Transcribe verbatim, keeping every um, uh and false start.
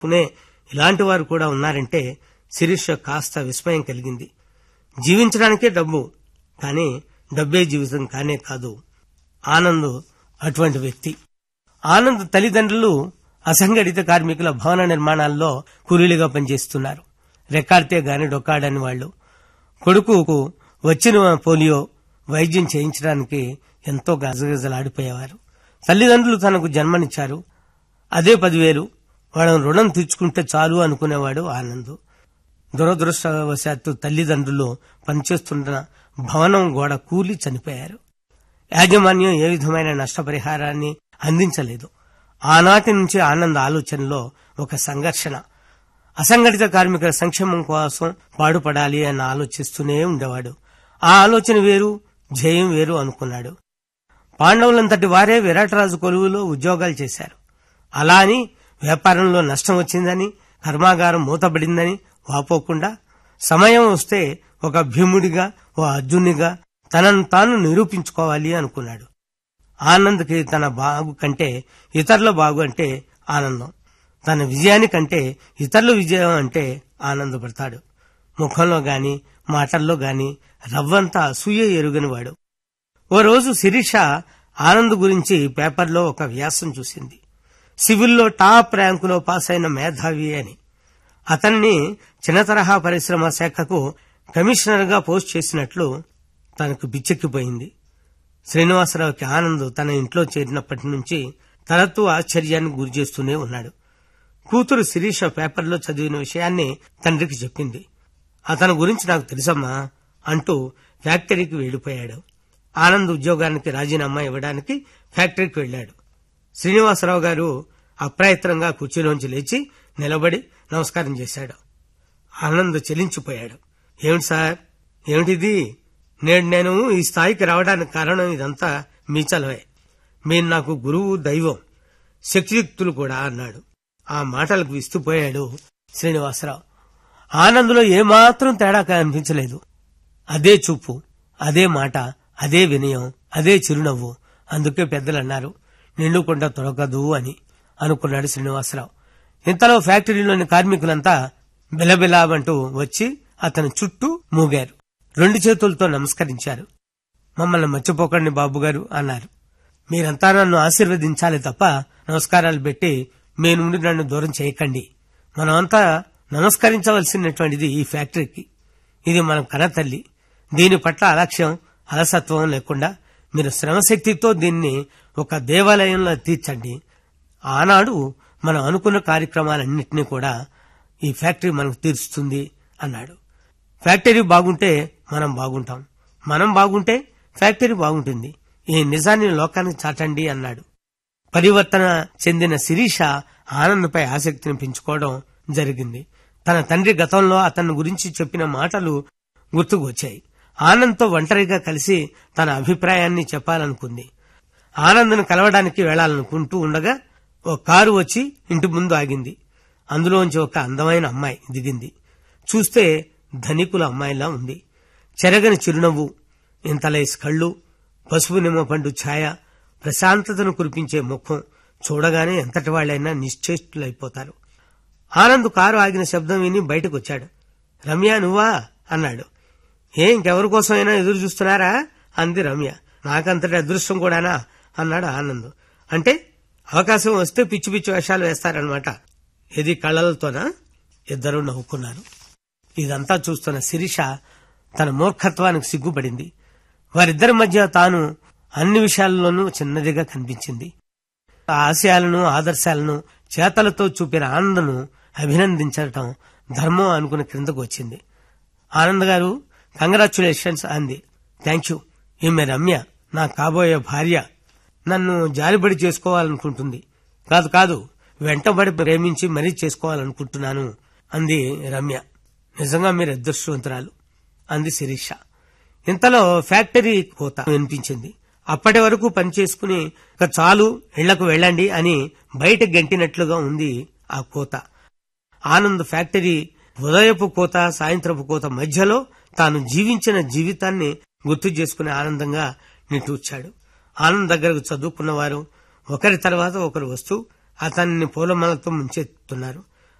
పునే ఇలాంటి వారు కూడా ఉన్నారంటే శిరీష కాస్త విస్మయం కలిగింది. జీవించడానికే డబ్బు, కానీ డబ్బే జీవితం కానే కాదు. ఆనంద్ అటువంటి వ్యక్తి. ఆనంద్ తల్లిదండ్రులు అసంఘటిత కార్మికుల భవన నిర్మాణాల్లో కూలీలుగా పనిచేస్తున్నారు. రెక్కాడితే గాని డొక్కాడని వాళ్లు. కొడుకుకు వచ్చిన పోలియో వైద్యం చేయించడానికి ఎంతో గజగజలాడిపోయేవారు. తల్లిదండ్రులు తనకు జన్మనిచ్చారు, అదే పదివేలు వాళ్ళ రుణం తీర్చుకుంటే చాలు అనుకునేవాడు ఆనంద్. దురదృష్టవశాత్తు తల్లిదండ్రులు పనిచేస్తున్న భవనం గోడ కూలి చనిపోయారు. యాజమాన్యం ఏ విధమైన నష్టపరిహారాన్ని అందించలేదు. ఆనాటి నుంచి ఆనంద్ ఆలోచనలో ఒక సంఘర్షణ. అసంఘటిత కార్మికుల సంక్షేమం కోసం పాటుపడాలి అని ఆలోచిస్తూనే ఉండేవాడు. ఆ ఆలోచన వేరు, ధ్యేయం వేరు అనుకున్నాడు. పాండవులంతటి వారే విరాటరాజు కొలువులో ఉద్యోగాలు చేశారు. అలా అని వ్యాపారంలో నష్టం వచ్చిందని, కర్మాగారం మూతబడిందని వాపోకుండా సమయం వస్తే ఒక భీముడిగా, ఓ అర్జునుడిగా తనను తాను నిరూపించుకోవాలి అనుకున్నాడు. ఆనంద్కి తన బాగు కంటే ఇతరుల బాగు అంటే ఆనందం, తన విజయానికంటే ఇతరుల విజయం అంటే ఆనందపడతాడు. ముఖంలో గాని మాటల్లో గాని రవ్వంతా అసూయ ఎరుగనివాడు. ఓ రోజు శిరీష ఆనంద్ గురించి పేపర్లో ఒక వ్యాసం చూసింది. సివిల్లో టాప్ ర్యాంకులో పాస్ అయిన మేధావి అని. అతన్ని చిన్న తరహా పరిశ్రమ శాఖకు కమిషనర్ గా పోస్ట్ చేసినట్లు తనకు బిచ్చెక్కిపోయింది. శ్రీనివాసరావుకి ఆనంద్ తన ఇంట్లో చేరినప్పటి నుంచి తరచూ ఆశ్చర్యానికి గురిచేస్తూనే ఉన్నాడు. కూతురు శిరీష పేపర్లో చదివిన విషయాన్ని తండ్రికి చెప్పింది. అతని గురించి నాకు తెలుసమ్మా అంటూ ఫ్యాక్టరీకి వెళ్లిపోయాడు. ఆనంద్ ఉద్యోగానికి రాజీనామా ఇవ్వడానికి ఫ్యాక్టరీకి వెళ్లాడు. శ్రీనివాసరావు గారు అప్రయత్నంగా కుర్చీలోంచి లేచి నిలబడి నమస్కారం చేశాడు. ఆనంద్ చెలించిపోయాడు. ఏమిటి సార్, ఏమిటిది? నేడు నేను ఈ స్థాయికి రావడానికి కారణం ఇదంతా మీ చలవే. మీరు నాకు గురువు, దైవం, శక్తియుక్తులు కూడా అన్నాడు. ఆ మాటలకు విస్తుపోయాడు శ్రీనివాసరావు. ఆనంద్లో ఏమాత్రం తేడా కనిపించలేదు. అదే చూపు, అదే మాట, అదే వినయం, అదే చిరునవ్వు. అందుకే పెద్దలన్నారు నిండుకుంట తొలగదు అని అనుకున్నాడు శ్రీనివాసరావు. ఇంతలో ఫ్యాక్టరీలోని కార్మికులంతా బిలబిలామంటూ వచ్చి అతని చుట్టూ మూగారు. రెండు చేతులతో నమస్కరించారు. మమ్మల్ని మర్చిపోకండి బాబుగారు అన్నారు. మీరంతా నన్ను ఆశీర్వదించాలి తప్ప నమస్కారాలు పెట్టి మీ నుండి నన్ను దూరం చేయకండి. మనమంతా నమస్కరించవలసినటువంటిది ఈ ఫ్యాక్టరీకి. ఇది మన కనతల్లి. దీని పట్ల అలక్ష్యం, అలసత్వం లేకుండా మీరు శ్రమశక్తితో దీన్ని ఒక దేవాలయంలో తీర్చండి. ఆనాడు మనం అనుకున్న కార్యక్రమాలన్నింటినీ కూడా ఈ ఫ్యాక్టరీ మనకు తీరుస్తుంది అన్నాడు. ఫ్యాక్టరీ బాగుంటే మనం బాగుంటాం, మనం బాగుంటే ఫ్యాక్టరీ బాగుంటుంది. ఈ నిజాన్ని లోకానికి చాటండి అన్నాడు. పరివర్తన చెందిన శిరీష ఆనంద్పై ఆసక్తిని పెంచుకోవడం జరిగింది. తన తండ్రి గతంలో అతని గురించి చెప్పిన మాటలు గుర్తుకు వచ్చాయి. ఆనంద్తో ఒంటరిగా కలిసి తన అభిప్రాయాన్ని చెప్పాలనుకుంది. ఆనంద్ను కలవడానికి వెళ్లాలనుకుంటూ ఉండగా ఓ కారు వచ్చి ఇంటి ముందు ఆగింది. అందులోంచి ఒక అందమైన అమ్మాయి దిగింది. చూస్తే ధనికుల అమ్మాయిలా ఉంది. చెరగని చిరునవ్వు, ఇంతలేసి కళ్ళు, పసుపు నిమ్మ పండు ఛాయ, ప్రశాంతతను కురిపించే ముఖం చూడగానే ఎంతటి వాళ్లైనా నిశ్చేష్టులైపోతారు. ఆనంద్ కారు ఆగిన శబ్దం విని బయటకొచ్చాడు. రమ్య నువ్వా అన్నాడు. ఏ ఇంకెవరి కోసమైనా ఎదురు చూస్తున్నారా అంది రమ్య. నాకంతటి అదృష్టం కూడానా అన్నాడు ఆనంద్. అంటే అవకాశం వస్తే పిచ్చి పిచ్చి వేషాలు వేస్తారనమాట. ఇది కళ్ళలతోనా? ఇద్దరూ నవ్వుకున్నారు. ఇదంతా చూస్తున్న శిరీష తన మూర్ఖత్వానికి సిగ్గుపడింది. వారిద్దరి మధ్య తాను అన్ని విషయాల్లోనూ చిన్నదిగా కనిపించింది. ఆ ఆశయాలను, ఆదర్శాలను చేతలతో చూపిన ఆనందను అభినందించటం ధర్మం అనుకుని క్రిందకు వచ్చింది. ఆనంద్ గారు కంగ్రాచ్యులేషన్స్ అంది. Thank you. ఈమె రమ్య, నా కాబోయే భార్య. నన్ను జాలిబడి చేసుకోవాలనుకుంటుంది. కాదు కాదు వెంటబడి ప్రేమించి మరీ చేసుకోవాలనుకుంటున్నాను అంది రమ్య. నిజంగా మీరు అదృష్టవంతురాలు అంది శిరీష. ఇంతలో ఫ్యాక్టరీ కోత వినిపించింది. అప్పటి వరకు పనిచేసుకుని ఇక చాలు ఇళ్లకు వెళ్ళండి అని బయట గెంటినట్లుగా ఉంది ఆ కోత. ఆనంద్ ఫ్యాక్టరీ ఉదయపు కోత, సాయంత్రపు కోత మధ్యలో తాను జీవించిన జీవితాన్ని గుర్తు చేసుకుని ఆనందంగా నిట్టూర్చాడు. ఆనంద్ దగ్గరకు చదువుకున్నవారు ఒకరి తర్వాత ఒకరు వస్తూ అతన్ని పూలమాలతో ముంచెత్తున్నారు.